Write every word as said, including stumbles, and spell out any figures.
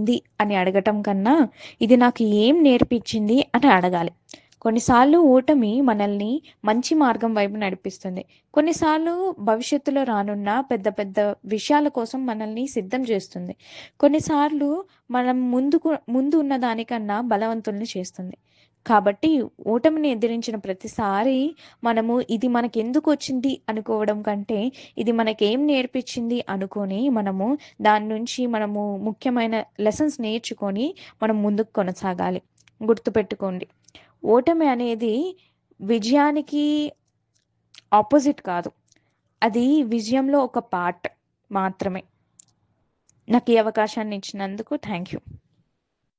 ఉంది అని అడగటం కన్నా ఇది నాకు ఏం నేర్పించింది అని అడగాలి. కొన్నిసార్లు ఓటమి మనల్ని మంచి మార్గం వైపు నడిపిస్తుంది. కొన్నిసార్లు భవిష్యత్తులో రానున్న పెద్ద పెద్ద విషయాల కోసం మనల్ని సిద్ధం చేస్తుంది. కొన్నిసార్లు మనం ముందుకు ముందు ఉన్న దానికన్నా బలవంతుల్ని చేస్తుంది. కాబట్టి ఓటమిని ఎదిరించిన ప్రతిసారి మనము ఇది మనకెందుకొచ్చింది అనుకోవడం కంటే, ఇది మనకేం నేర్పించింది అనుకోని మనము దాని నుంచి మనము ముఖ్యమైన లెసన్స్ నేర్చుకొని మనం ముందుకు కొనసాగాలి. గుర్తుపెట్టుకోండి. ఓటమి అనేది విజయానికి ఆపోజిట్ కాదు. అది విజయంలో ఒక పార్ట్ మాత్రమే. నాకు ఈ అవకాశాన్ని ఇచ్చినందుకు థ్యాంక్ యూ.